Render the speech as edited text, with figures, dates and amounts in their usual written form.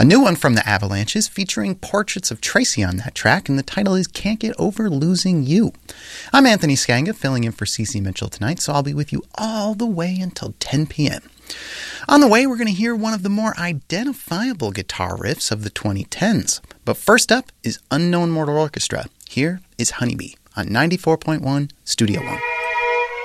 A new one from the Avalanches featuring portraits of Tracy on that track, and the title is Can't Get Over Losing You. I'm Anthony Skanga, filling in for Cece Mitchell tonight, so I'll be with you all the way until 10 p.m. On the way, we're going to hear one of the more identifiable guitar riffs of the 2010s. But first up is Unknown Mortal Orchestra. Here is Honeybee on 94.1 Studio One.